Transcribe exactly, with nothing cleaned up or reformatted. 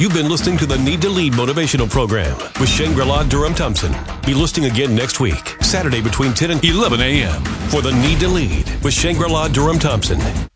You've been listening to the Need to Lead motivational program with Shangri-La Durham Thompson. Be listening again next week, Saturday between ten and eleven a.m. for the Need to Lead with Shangri-La Durham Thompson.